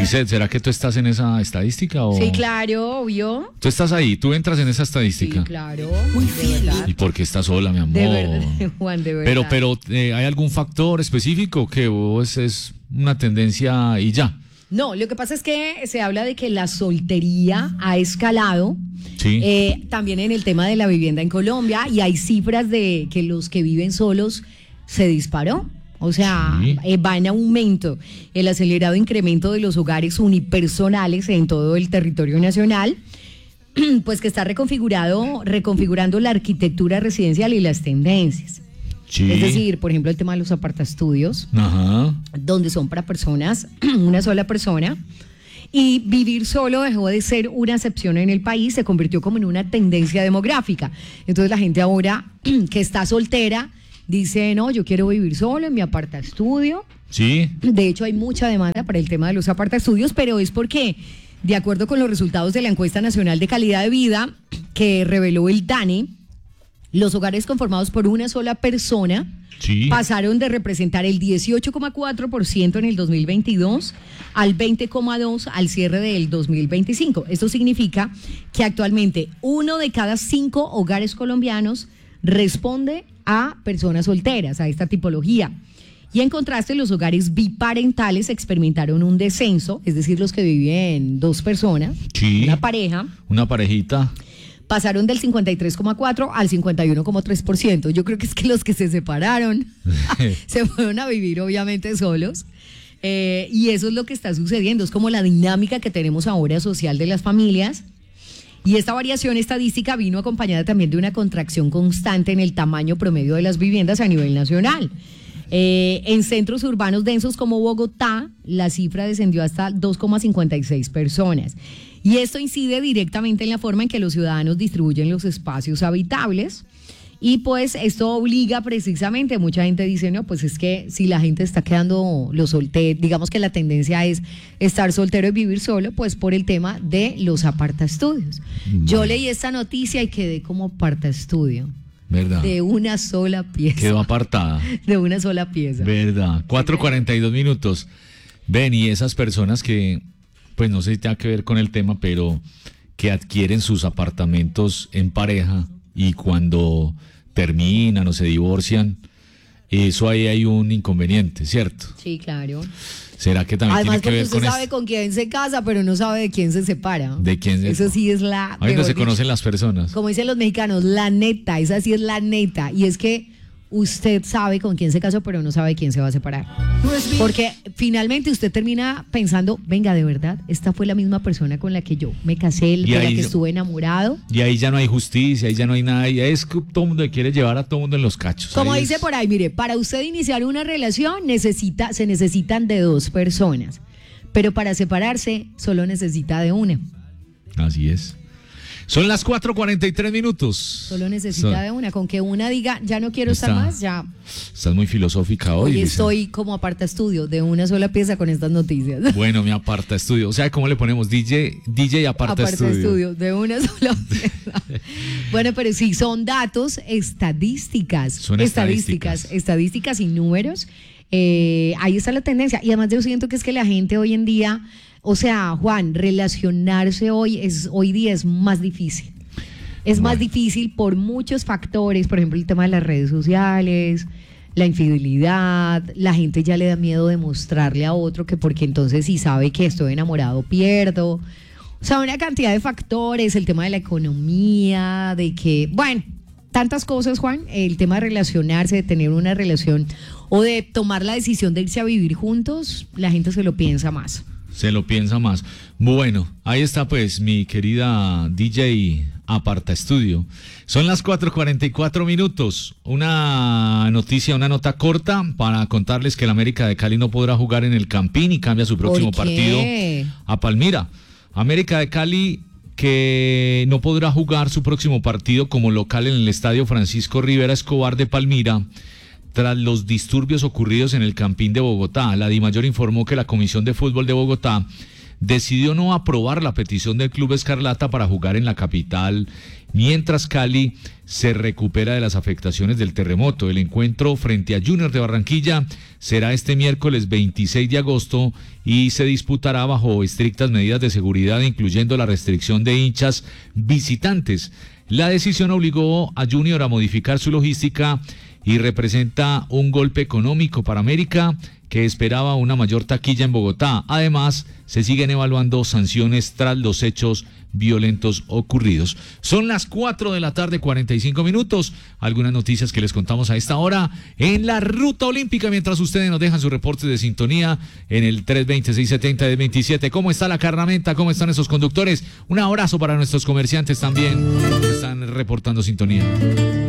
Lisette, ¿será que tú estás en esa estadística o...? Sí, claro, obvio. Tú estás ahí, tú entras en esa estadística. Sí, claro. De verdad. ¿Y por qué estás sola, mi amor? De verdad, Juan, de verdad. Pero ¿hay algún factor específico que vos es una tendencia y ya? No, lo que pasa es que se habla de que la soltería ha escalado. Sí. También en el tema de la vivienda en Colombia, y hay cifras de que los que viven solos se disparó. O sea, sí. Va en aumento el acelerado incremento de los hogares unipersonales en todo el territorio nacional, pues que está reconfigurando la arquitectura residencial y las tendencias. Sí. Es decir, por ejemplo, el tema de los apartaestudios, Ajá. donde son para personas, una sola persona, y vivir solo dejó de ser una excepción en el país, se convirtió como en una tendencia demográfica. Entonces la gente ahora que está soltera dice, no, yo quiero vivir solo en mi apartaestudio. Sí. De hecho, hay mucha demanda para el tema de los apartaestudios, pero es porque, de acuerdo con los resultados de la Encuesta Nacional de Calidad de Vida que reveló el DANE, los hogares conformados por una sola persona Sí. pasaron de representar el 18,4% en el 2022 al 20,2% al cierre del 2025. Esto significa que actualmente 1 de cada 5 hogares colombianos responde a personas solteras, a esta tipología. Y en contraste, los hogares biparentales experimentaron un descenso, es decir, los que viven 2 personas, Sí. una pareja, Una parejita. pasaron del 53,4% al 51,3%. Yo creo que es que los que se separaron se fueron a vivir obviamente solos. Y eso es lo que está sucediendo, es como la dinámica que tenemos ahora social de las familias. Y esta variación estadística vino acompañada también de una contracción constante en el tamaño promedio de las viviendas a nivel nacional. En centros urbanos densos como Bogotá, la cifra descendió hasta 2,56 personas. Y esto incide directamente en la forma en que los ciudadanos distribuyen los espacios habitables. Y pues esto obliga precisamente, mucha gente dice, no, pues es que si la gente está quedando los solteros, digamos que la tendencia es estar soltero y vivir solo, pues por el tema de los apartaestudios. Bueno. Yo leí esta noticia y quedé como apartaestudio. ¿Verdad? De una sola pieza. Quedó apartada. De una sola pieza. ¿Verdad? 4:42 minutos. Ven, y esas personas que, pues no sé si tenga que ver con el tema, pero que adquieren sus apartamentos en pareja y cuando terminan o se divorcian, eso ahí hay un inconveniente, ¿cierto? Sí, claro. ¿Será que también Además, tiene que porque ver usted con sabe con quién se casa, pero no sabe de quién se separa. ¿De quién se- Eso sí es la... ahí no mejor se dicho, conocen las personas? como dicen los mexicanos, la neta, esa sí es la neta. Y es que usted sabe con quién se casó, pero no sabe quién se va a separar. Porque finalmente usted termina pensando, venga, de verdad, esta fue la misma persona con la que yo me casé, Y con la ahí que yo- estuve enamorado. Y ahí ya no hay justicia, ahí ya no hay nada, y es que todo el mundo quiere llevar a todo el mundo en los cachos. Como Ahí dice es- por ahí, mire, para usted iniciar una relación se necesitan de 2 personas, pero para separarse solo necesita de una. Así es. Son las 4:43 minutos. Solo necesita de una. Con que una diga, ya no quiero estar Está- más, ya. Estás muy filosófica hoy, Hoy Lisa. estoy como apartaestudio de una sola pieza con estas noticias. Bueno, mi aparta estudio. O sea, ¿cómo le ponemos? DJ aparta estudio. Apartaestudio de una sola pieza. Bueno, pero sí, son datos, estadísticas. Son estadísticas. Estadísticas y números. Ahí está la tendencia. Y además yo siento que es que la gente hoy en día, o sea, Juan, relacionarse hoy día es más difícil. Es más Bueno. difícil por muchos factores, por ejemplo, el tema de las redes sociales, la infidelidad, la gente ya le da miedo de mostrarle a otro que porque entonces si sabe que estoy enamorado pierdo. O sea, una cantidad de factores, el tema de la economía, de que, bueno, tantas cosas, Juan, el tema de relacionarse, de tener una relación o de tomar la decisión de irse a vivir juntos, la gente se lo piensa más. Se lo piensa más. Bueno, ahí está pues mi querida DJ Aparta Estudio. Son las 4:44 minutos. Una noticia, una nota corta para contarles que el América de Cali no podrá jugar en el Campín y cambia su próximo ¿Por qué? partido a Palmira. América de Cali que no podrá jugar su próximo partido como local en el Estadio Francisco Rivera Escobar de Palmira tras los disturbios ocurridos en el Campín de Bogotá. La DIMAYOR informó que la Comisión de Fútbol de Bogotá decidió no aprobar la petición del Club Escarlata para jugar en la capital, mientras Cali se recupera de las afectaciones del terremoto. El encuentro frente a Junior de Barranquilla será este miércoles 26 de agosto y se disputará bajo estrictas medidas de seguridad, incluyendo la restricción de hinchas visitantes. La decisión obligó a Junior a modificar su logística y representa un golpe económico para América, que esperaba una mayor taquilla en Bogotá. Además, se siguen evaluando sanciones tras los hechos violentos ocurridos. Son las 4 de la tarde, 45 minutos. Algunas noticias que les contamos a esta hora en la Ruta Olímpica, mientras ustedes nos dejan sus reportes de sintonía en el 320-670-27. ¿Cómo está la carnamenta? ¿Cómo están esos conductores? Un abrazo para nuestros comerciantes también que están reportando sintonía.